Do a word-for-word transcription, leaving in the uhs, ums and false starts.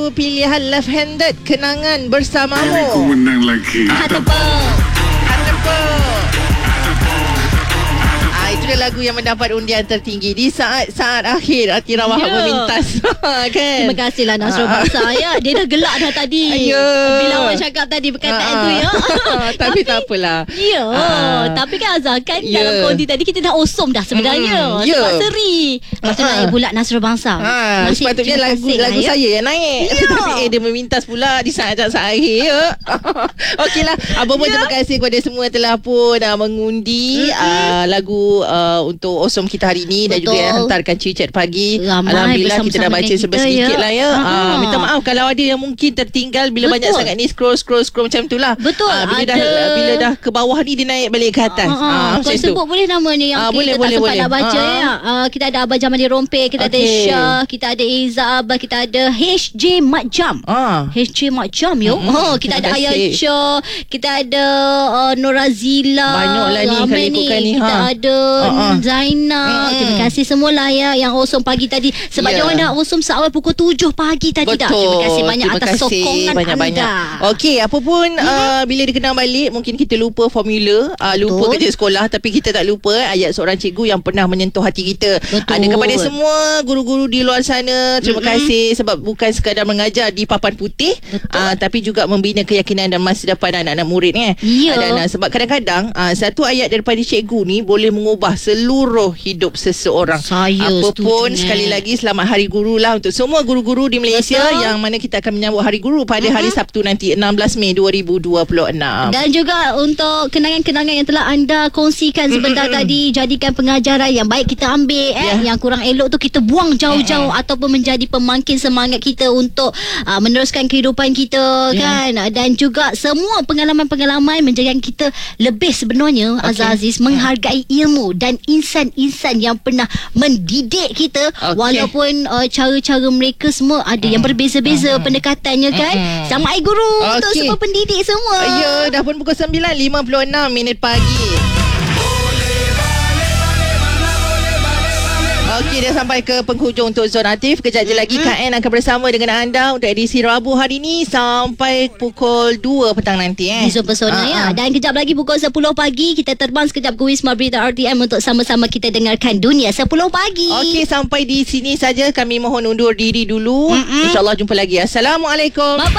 Pilihan left-handed kenangan bersamamu. Diriku menang lagi. Ataupun itu dia lagu yang mendapat undian tertinggi di saat-saat akhir Hati Rawah Ya. Memintas. Kan? Terima kasihlah Nasrul Bangsa ya. Dia dah gelak dah tadi. Ya. Bila awak cakap tadi perkataan Ah. tu ya. Tapi tak apalah. Ya, Ah. tapi kan Azhar kan Ya. dalam konti tadi kita dah awesome dah Mm, sebenarnya. ya. Sebab seri. Macam Ah. naik pula Nasrul Bangsa. Ha, Masih sepatutnya terima lagu kasih lah, lagu ya. saya yang naik. Ya. Tapi eh, dia memintas pula di saat-saat akhir ya. Okeylah, apa pun Ya. terima kasih kepada semua yang telah pun uh, mengundi uh, lagu uh, untuk Awesome kita hari ini dan juga Betul. yang hantarkan chat pagi. Ramai Alhamdulillah kita dah bersama-sama baca dengan sebab kita, sedikit ya. lah ya. Ha. Uh, minta maaf kalau ada yang mungkin tertinggal bila Betul. banyak sangat ni scroll scroll scroll macam itulah. Betul, Uh, bila ada- dah bila dah ke bawah ni dia naik balik ke atas. Ah, Ah, uh, macam kau tu. sebut boleh nama ni yang Ah, kita boleh, tak boleh, sempat boleh. nak baca Ah, ya. Uh, kita ada Abah Jamali Rompe, kita ada Okey. Syah, kita ada Iza Abah, kita ada H J Mat Jam. Ah. H J Mat Jam yo. Mm-mm. Oh, kita Terima ada Ayah kasih. Cho, kita ada uh, Norazila. Banyaklah ni ramai kalau ikutkan ni, Kita ha. ada Ah, ah. Zainab. Mm-mm. Terima kasih semualah ya yang awesome pagi tadi. Sebab Ya. dia orang dah awesome seawal pukul tujuh pagi tadi dah. Terima kasih banyak Terima atas kasih sokongan banyak-banyak. anda. Okey, apa pun uh, bila dikenang balik mungkin kita lupa formula, uh, lupa Betul. kerja sekolah, tapi kita tak lupa eh, ayat seorang cikgu yang pernah menyentuh hati kita. Betul. Ada kepada semua guru-guru di luar sana, terima Mm-mm. kasih sebab bukan sekadar mengajar di papan putih, uh, tapi juga membina keyakinan dan masa depan anak-anak murid eh. Ya. Dan uh, sebab kadang-kadang uh, satu ayat daripada cikgu ni boleh mengubah seluruh hidup seseorang. Saya Apa pun setuju, sekali eh. lagi selamat Hari Guru lah untuk semua guru-guru di Malaysia. Betul. Yang mana kita akan menyambut Hari Guru pada uh-huh. hari Sabtu nanti enam belas Mei dua ribu dua puluh enam. Dan juga untuk kenangan-kenangan yang telah anda kongsikan sebentar Mm-mm. tadi, jadikan pengajaran yang baik kita ambil eh, Ya. yang kurang elok tu kita buang jauh-jauh ataupun menjadi pemangkin semangat kita untuk uh, meneruskan kehidupan kita Ya. kan. Dan juga semua pengalaman-pengalaman menjadikan kita lebih sebenarnya Okey. Azhar Aziz menghargai ilmu dan insan-insan yang pernah mendidik kita. Okey. Walaupun uh, cara-cara mereka semua ada yang berbeza-beza pendekatannya kan. Mm-mm. Selamat Hari Guru untuk Okey. semua pendidik semua. Ya, dah pun pukul sembilan lima puluh enam minit pagi. Okey, dah sampai ke penghujung untuk Zon Atif. Kejap je lagi Kak En akan bersama dengan anda untuk edisi Rabu hari ni sampai pukul dua petang nanti eh. Di Zon Pesona Ah, ya. ah. Dan kejap lagi pukul sepuluh pagi kita terbang sekejap ke Wisma Berita R T M untuk sama-sama kita dengarkan Dunia sepuluh pagi. Okey, sampai di sini saja kami mohon undur diri dulu. Mm-mm. InsyaAllah jumpa lagi. Assalamualaikum. Bye-bye.